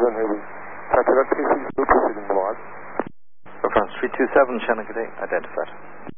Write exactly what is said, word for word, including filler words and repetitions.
seven Heavy. Traffic three six two proceeding log. Reference three two seven, Shannon, good day, identified.